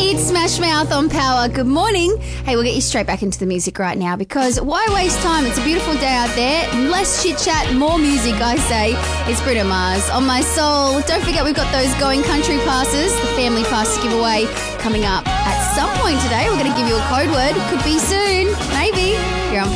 It's Smash Mouth on Power. Good morning. Hey, we'll get you straight back into the music right now because why waste time? It's a beautiful day out there. Less chit-chat, more music, I say. It's Bruno Mars on My Soul. Don't forget we've got those Going Country passes, the family pass giveaway coming up at some point today. We're going to give you a code word. Could be soon. Maybe. You're on